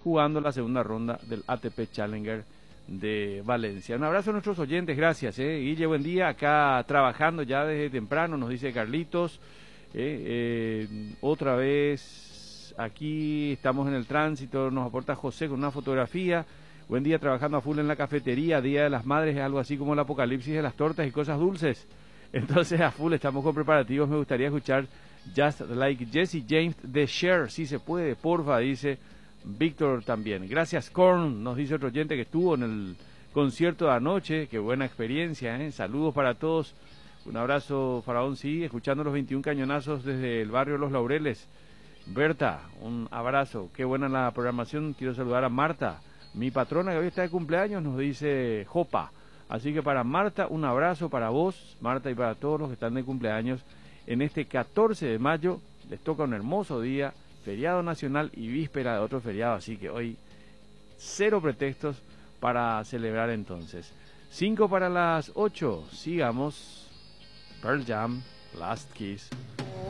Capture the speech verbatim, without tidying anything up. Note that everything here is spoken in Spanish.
jugando la segunda ronda del A T P Challenger de Valencia. Un abrazo a nuestros oyentes, gracias. Eh. Guille, buen día, acá trabajando ya desde temprano, nos dice Carlitos. Eh, eh, otra vez, aquí estamos en el tránsito, nos aporta José con una fotografía. Buen día, trabajando a full en la cafetería, Día de las Madres, es algo así como el apocalipsis de las tortas y cosas dulces. Entonces a full estamos con preparativos, me gustaría escuchar Just Like Jesse James de Cher, si se puede, porfa, dice Víctor también. Gracias, Korn, nos dice otro oyente que estuvo en el concierto de anoche, qué buena experiencia, ¿eh? Saludos para todos, un abrazo, Faraón, sí, escuchando los veintiún cañonazos desde el barrio Los Laureles. Berta, un abrazo, qué buena la programación, quiero saludar a Marta, mi patrona que hoy está de cumpleaños, nos dice Jopa. Así que para Marta, un abrazo para vos, Marta, y para todos los que están de cumpleaños en este catorce de mayo. Les toca un hermoso día, feriado nacional y víspera de otro feriado, así que hoy cero pretextos para celebrar entonces. Cinco para las ocho, sigamos. Pearl Jam, Last Kiss.